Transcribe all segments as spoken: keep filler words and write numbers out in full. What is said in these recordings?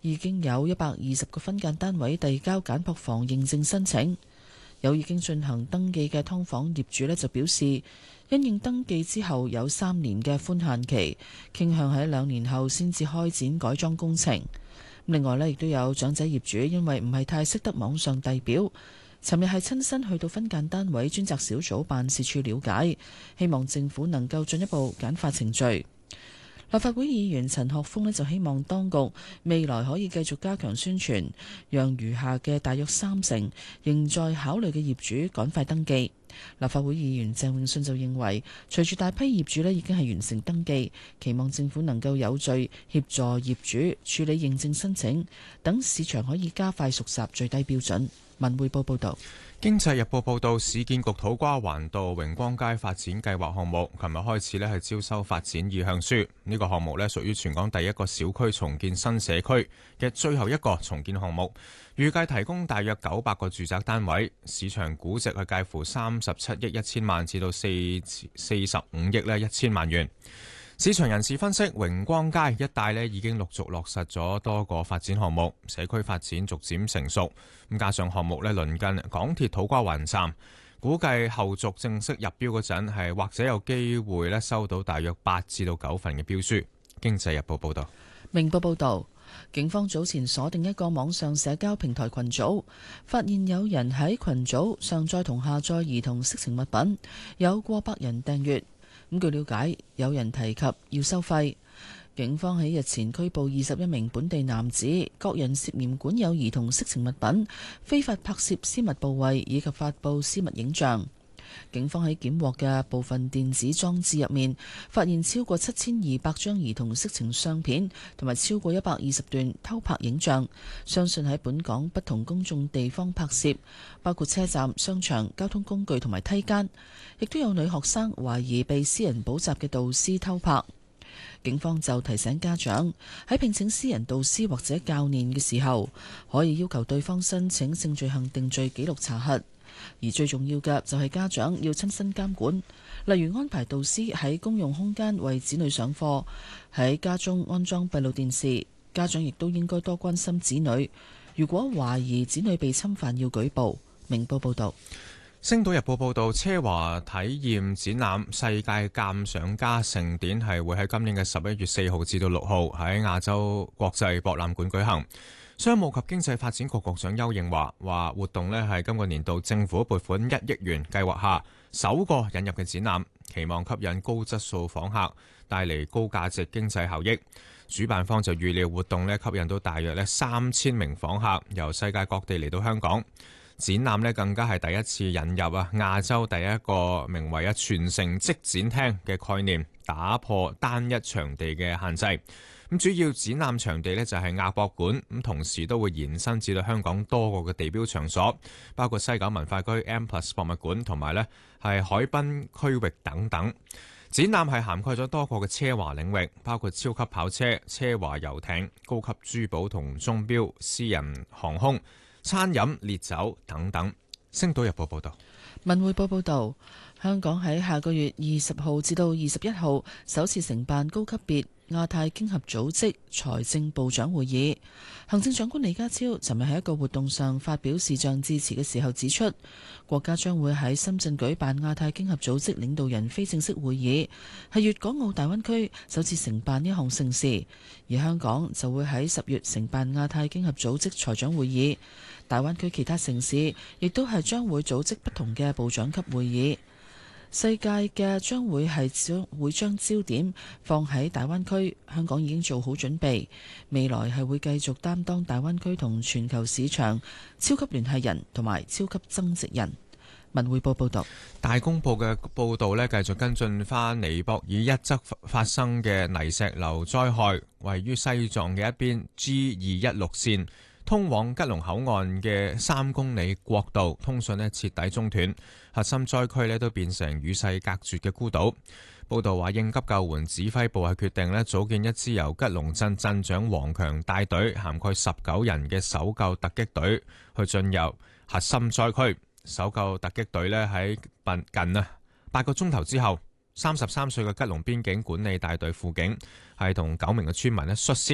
已經有一百二十個分間單位遞交簡樸房認證申請。有已經進行登記嘅劏房業主呢，就表示，因應登記之後有三年嘅寬限期，傾向喺兩年後先至開展改裝工程。另外呢，亦都有長者業主因為唔係太識得網上遞表，尋日係親身去到分間單位專責小組辦事處了解，希望政府能夠進一步簡化程序。立法會議員陳學鋒呢就希望當局未來可以繼續加強宣傳，讓餘下嘅大約三成仍在考慮嘅業主趕快登記。立法會議員鄭泳舜就認為，隨住大批業主呢已經係完成登記，期望政府能夠有序協助業主處理認證申請，等市場可以加快熟習最低標準。文匯報報道。 經濟日報報道，市建局土瓜灣道榮光街發展計劃項目，琴日開始呢係招收發展意向書。呢、這個項目呢屬於全港第一個小區重建新社區嘅最後一個重建項目，預計提供大約九百個住宅單位，市場估值係介乎三十七億一千萬至到四四十五億呢一千萬元。市場人士分析，榮光街一帶呢已經陸續落實咗多個發展項目，社區發展逐漸成熟。咁加上項目呢鄰近港鐵土瓜灣站，估計後續正式入標嗰陣，係或者有機會呢收到大約八至到九份嘅標書。經濟日報報道。 明報報道，警方早前鎖定一個網上社交平台群組，發現有人喺群組上載同下載兒童色情物品，有過百人訂閱。咁據了解，有人提及要收費。警方喺日前拘捕二十一名本地男子，各人涉嫌管有兒童色情物品、非法拍攝私密部位以及發布私密影像。警方喺檢獲嘅部分電子裝置入面，發現超過七千二百張兒童色情相片，同埋超過一百二十段偷拍影像，相信喺本港不同公眾地方拍攝，包括車站、商場、交通工具同埋梯間，亦都有女學生懷疑被私人補習嘅導師偷拍。警方就提醒家長喺聘請私人導師或者教練嘅時候，可以要求對方申請性罪行定罪記錄查核。而最重要嘅就係家長要親身監管，例如安排導師喺公用空間為子女上課，喺家中安裝閉路電視。家長亦都應該多關心子女，如果懷疑子女被侵犯，要舉報。明報報道。 星島日報報道，奢華體驗展覽世界鑑賞家盛典係會喺今年嘅十一月四號至到六號喺亞洲國際博覽館舉行。商務及經濟發展局局長邱應華話，活動呢係今個年度政府撥款一億元計劃下首個引入嘅展覽，期望吸引高質素訪客，帶嚟高價值經濟效益。主辦方就預料活動呢吸引到大約呢三千名訪客，由世界各地嚟到香港。展覽呢更加係第一次引入啊亞洲第一個名為啊全城即展廳嘅概念，打破單一場地嘅限制。咁主要展覽場地呢就係亞博館，咁同時都會延伸至到香港多個嘅地標場所，包括西九文化區 M Plus 博物館同埋呢係海濱區域等等。展覽係涵蓋咗多個嘅奢華領域，包括超級跑車、奢華遊艇、高級珠寶同鐘錶、私人航空、餐飲、烈酒等等。星島日報報道。 文匯報報道，香港喺下個月二十號至到二十一號首次承辦高級別亞太經合組織財政部長會議。行政長官李家超尋日喺一個活動上發表視像致辭嘅時候指出，國家將會喺深圳舉辦亞太經合組織領導人非正式會議，係粵港澳大灣區首次承辦一項盛事。而香港就會喺十月承辦亞太經合組織財長會議，大灣區其他城市亦都係將會組織不同嘅部長級會議。世界嘅將會係將會將焦點放喺大灣區，香港已經做好準備，未來係會繼續擔當大灣區同全球市場超級聯繫人同埋超級增值人。文匯報報道。 大公報嘅報導呢，繼續跟進翻尼泊爾一則發生嘅泥石流災害，位於西藏嘅一邊 G 二一六線通往吉隆口岸嘅三公里國道通訊呢徹底中斷，核心災區呢都變成與世隔絕嘅孤島。報道話，應急救援指揮部係決定呢組建一支由吉隆鎮鎮長黃強帶隊，涵蓋十九人嘅搜救突擊隊去進入核心災區。搜救突擊隊呢喺近啊八個鐘頭之後，三十三歲嘅吉隆邊境管理大隊輔警係同九名嘅村民呢率先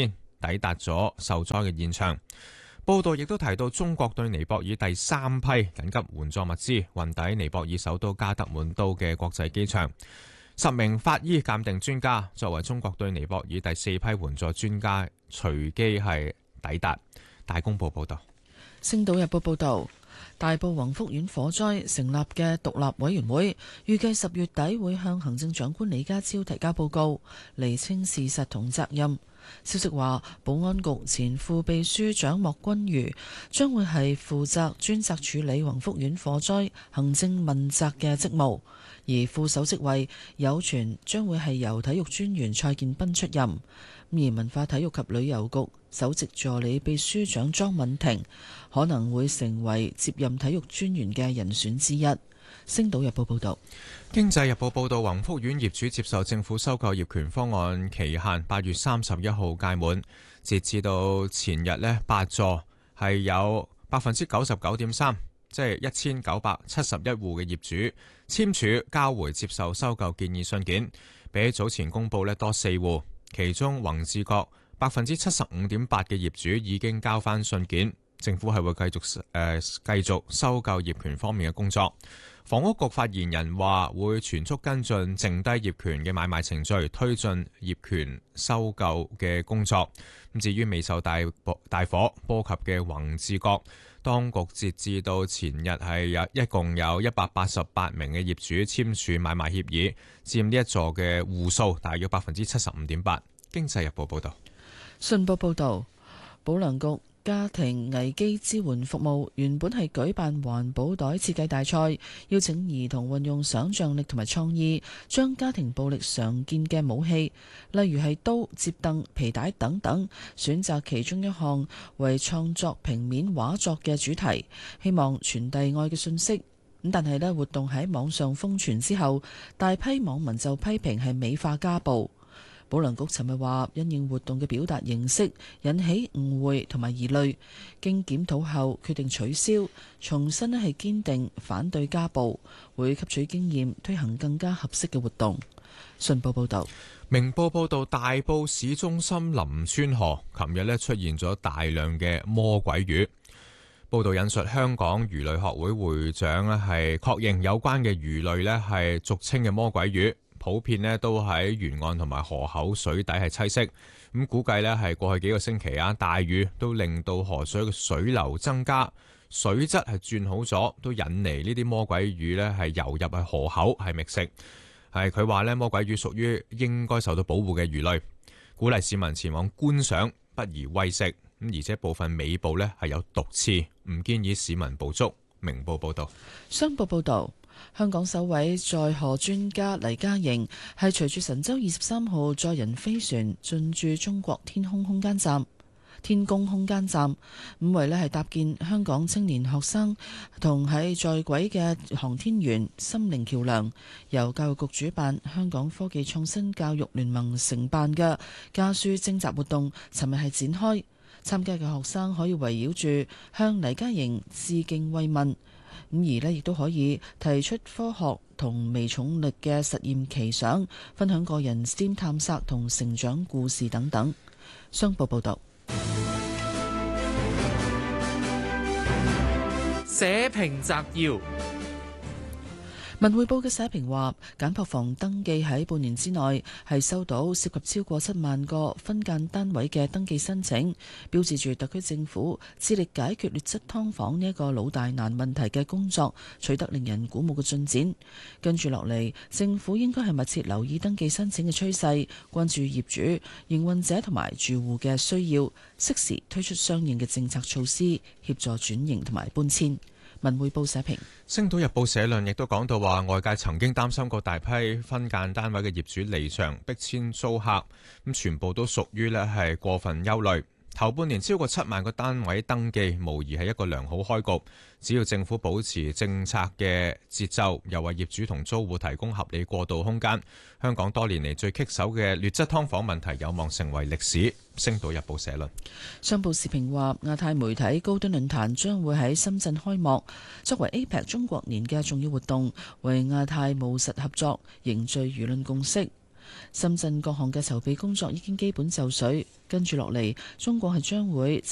抵達咗受災嘅現場。報道亦都提到，中國對尼泊爾第三批緊急援助物資運抵尼泊爾首都加德滿都嘅國際機場。十名法醫鑑定專家作為中國對尼泊爾第四批援助專家，隨機係抵達。大公報報道。 星島日報報道，大埔宏福苑火災成立嘅獨立委員會，預計十月底會向行政長官李家超提交報告，釐清事實同責任。消息話，保安局前副秘書長莫君如將會係負責專責處理宏福苑火災行政問責嘅職務，而副手職位有傳將會係由體育專員蔡建斌出任。而文化體育及旅遊局首席助理秘書長莊敏婷可能會成為接任體育專員嘅人選之一。星島日報報道。 經濟日報報道，宏福苑業主接受政府收購業權方案期限八月三十一號屆滿，截至到前日呢，八座係有百分之九十九點三，即係一千九百七十一戶嘅業主簽署交回接受收購建議信件，比早前公佈呢多四戶。其中宏志閣百分之七十五點八嘅業主已經交翻信件，政府係會繼續誒、呃、繼續收購業權方面嘅工作。房屋局發言人話會全速跟進剩低業權嘅買賣程序，推進業權收購嘅工作。咁至於未受大大火波及嘅宏志閣，當局截至到前日係有一共有一百八十八名嘅業主簽署買賣協議，佔呢一座嘅戶數大約百分之七十五點八。經濟日報報道。 信報報導，保良局家庭危機支援服務原本係舉辦環保袋設計大賽，邀請兒童運用想像力同埋創意，將家庭暴力常見嘅武器，例如係刀、摺凳、皮帶等等，選擇其中一項為創作平面畫作嘅主題，希望傳遞愛嘅訊息。咁但係呢，活動喺網上瘋傳之後，大批網民就批評係美化家暴。保良局尋日話，因應活動嘅表達形式引起誤會同埋疑慮，經檢討後決定取消，重新咧係堅定反對家暴，會吸取經驗，推行更加合適嘅活動。信報報道。 明報報道，大埔市中心林村河琴日咧出現咗大量嘅魔鬼魚。報道引述香港魚類學會會長咧係確認有關嘅魚類咧係俗稱嘅魔鬼魚。普遍咧都喺沿岸同埋河口水底係棲息，咁估計咧係過去幾個星期啊，大雨都令到河水嘅水流增加，水質係轉好咗，都引嚟呢啲魔鬼魚咧係游入去河口係覓食。係佢話咧，魔鬼魚屬於應該受到保護嘅魚類，鼓勵市民前往觀賞，不宜餵食。咁而且部分尾部咧係有毒刺，唔建議市民捕捉。明報報道。 商報報導。香港首位載荷專家黎嘉瑩係隨住神舟二十三號載人飛船進駐中國天空空間站、天宮空間站，五為呢係搭建香港青年學生同喺在軌嘅航天員心靈橋梁。由教育局主辦、香港科技創新教育聯盟承辦嘅家書徵集活動，尋日係展開。參加嘅學生可以圍繞住向黎嘉瑩致敬慰問。咁而呢，亦都可以提出科學同微重力嘅實驗奇想，分享個人 S T E M 探索同成長故事等等。商報報道。 社評摘要。 文匯報嘅社評話，簡樸房登記喺半年之內係收到涉及超過七萬個分間單位嘅登記申請，標誌住特區政府致力解決劣質劏房呢一個老大難問題嘅工作取得令人鼓舞嘅進展。跟住落嚟，政府應該係密切留意登記申請嘅趨勢，關注業主、營運者同埋住戶嘅需要，適時推出相應嘅政策措施，協助轉型同埋搬遷。文匯報社評。 星島日報社論亦都講到話，外界曾經擔心過大批分間單位嘅業主離場逼遷租客，咁全部都屬於呢係過分憂慮。頭半年超過七萬個單位登記，無疑係一個良好開局。只要政府保持政策嘅節奏，又為業主同租戶提供合理過渡空間，香港多年嚟最棘手嘅劣質劏房問題有望成為歷史。星島日報社論。 商報時評話，亞太媒體高端論壇將會喺深圳開幕，作為 A P E C 中國年嘅重要活動，為亞太務實合作凝聚輿論共識。 深圳各項嘅籌備工作已經基本就緒，跟住落嚟，中國係將會